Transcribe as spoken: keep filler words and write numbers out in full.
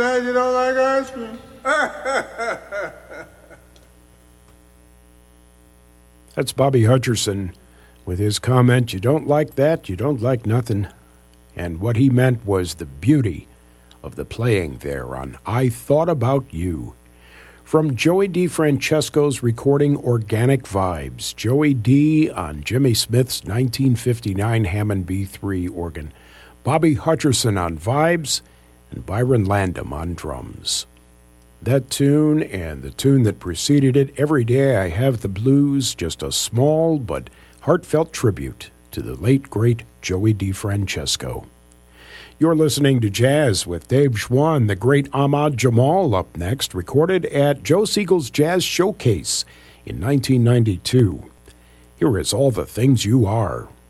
You don't like ice cream? That's Bobby Hutcherson with his comment, you don't like that, you don't like nothing. And what he meant was the beauty of the playing there on I Thought About You. From Joey DeFrancesco's recording Organic Vibes, Joey D on Jimmy Smith's nineteen fifty-nine Hammond B three organ, Bobby Hutcherson on vibes, and Byron Landum on drums. That tune and the tune that preceded it, Every Day I Have the Blues, just a small but heartfelt tribute to the late, great Joey DeFrancesco. You're listening to Jazz with Dave Schwann, the great Ahmad Jamal up next, recorded at Joe Siegel's Jazz Showcase in nineteen ninety-two. Here is All the Things You Are.